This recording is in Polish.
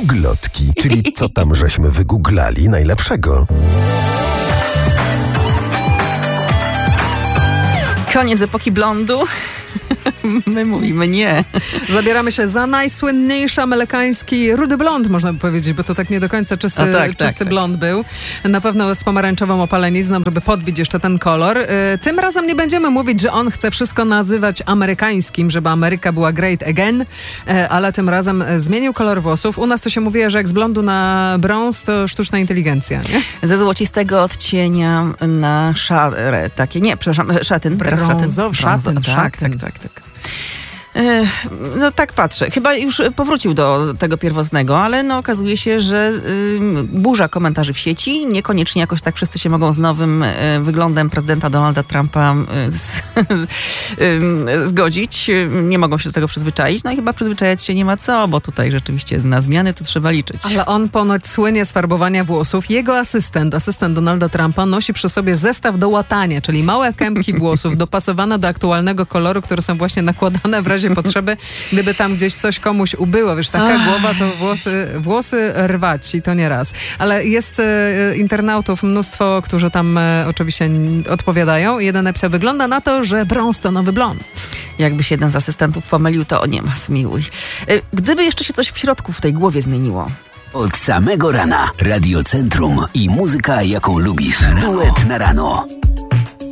Googlotki, czyli co tam żeśmy wygooglali najlepszego. Koniec epoki blondu. My mówimy nie. Zabieramy się za najsłynniejszy amerykański rudy blond, można by powiedzieć, bo to tak nie do końca czysty blond był. Na pewno z pomarańczową opalenizną, żeby podbić jeszcze ten kolor. Tym razem nie będziemy mówić, że on chce wszystko nazywać amerykańskim, żeby Ameryka była great again, ale tym razem zmienił kolor włosów. U nas to się mówi, że jak z blondu na brąz, to sztuczna inteligencja, nie? Ze złocistego odcienia na szare, takie, nie, przepraszam, szatyn. Brązowy szatyn, tak. No tak patrzę. Chyba już powrócił do tego pierwotnego, ale no okazuje się, że burza komentarzy w sieci. Niekoniecznie jakoś tak wszyscy się mogą z nowym wyglądem prezydenta Donalda Trumpa zgodzić. Nie mogą się do tego przyzwyczaić. No i chyba przyzwyczajać się nie ma co, bo tutaj rzeczywiście na zmiany to trzeba liczyć. Ale on ponoć słynie z farbowania włosów. Jego asystent Donalda Trumpa nosi przy sobie zestaw do łatania, czyli małe kępki włosów dopasowane do aktualnego koloru, które są właśnie nakładane w razie potrzeby, gdyby tam gdzieś coś komuś ubyło. Wiesz, taka głowa to włosy rwać i to nie raz. Ale jest internautów mnóstwo, którzy tam oczywiście odpowiadają. Jeden napisał, wygląda na to, że brąz to nowy blond. Jakby się jeden z asystentów pomylił, to nie ma zmiłuj. Gdyby jeszcze się coś w środku w tej głowie zmieniło. Od samego rana Radio Centrum i muzyka, jaką lubisz. Duet na rano.